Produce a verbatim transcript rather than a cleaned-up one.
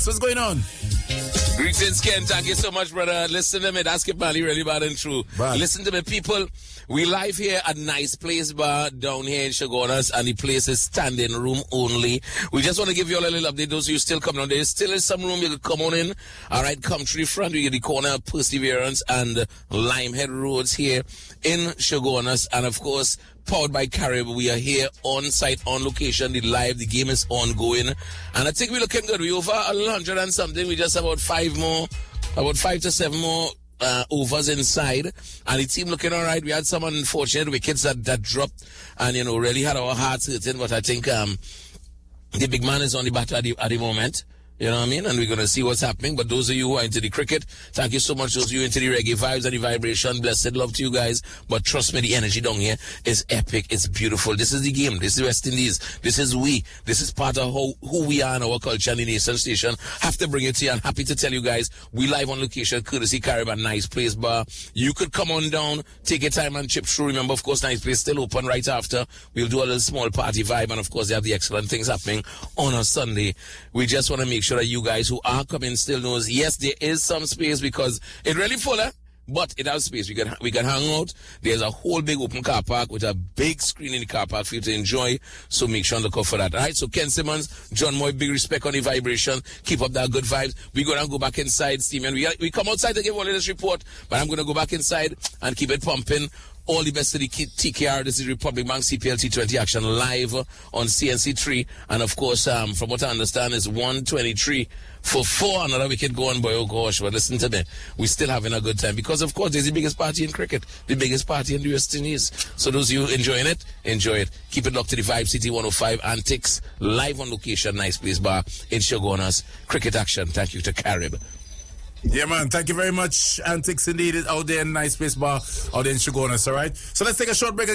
What's going on? Greetings, Ken. Thank you so much, brother. Listen to me. That's Kipali really bad and true. Bad. Listen to me, people. We live here at Nice Place Bar down here in Chaguanas, and the place is standing room only. We just want to give you all a little update. Those of you still coming on, there still is some room. You can come on in. All right, come to the front. We get the corner of Perseverance and Limehead Roads here in Chaguanas, and of course, powered by Carib. We are here on site, on location. The live, the game is ongoing, and I think we're looking good. We're over a hundred and something. We just about five more, about five to seven more uh, overs inside, and the team looking all right. We had some unfortunate wickets that, that dropped, and you know really had our hearts hurting. But I think um, the big man is on the batter at the, at the moment. You know what I mean? And we're going to see what's happening. But those of you who are into the cricket, thank you so much. Those of you into the reggae vibes and the vibration, blessed love to you guys. But trust me, the energy down here is epic. It's beautiful. This is the game. This is West Indies. This is we. This is part of how, who we are in our culture and the Nation Station. Have to bring it to you. I'm happy to tell you guys, we live on location, courtesy Carib and Nice Place Bar. You could come on down, take your time and chip through. Remember, of course, Nice Place still open right after. We'll do a little small party vibe. And, of course, they have the excellent things happening on a Sunday. We just want to make sure that you guys who are coming still knows, yes, there is some space because it really full, eh? But it has space. We can we can hang out. There's a whole big open car park with a big screen in the car park for you to enjoy. So make sure and look out for that. All right. So Ken Simmons, John Moy, big respect on the vibration. Keep up that good vibes. We're gonna go back inside, Steve, and we we come outside to give all of this report. But I'm gonna go back inside and keep it pumping. All the best to the T K R. This is Republic Bank C P L T twenty action live on C N C three. And of course, um, from what I understand, is one twenty-three for four. Another wicket going, boy, oh gosh. But listen to me. We're still having a good time because, of course, there's the biggest party in cricket, the biggest party in the West Indies. So those of you enjoying it, enjoy it. Keep it locked to the Vibe City one oh five Antics, live on location, Nice Place Bar in Chaguanas. Cricket action. Thank you to Carib. Yeah, man. Thank you very much. Antics indeed out there in Nice Place Bar out there in Chaguanas, all right? So let's take a short break.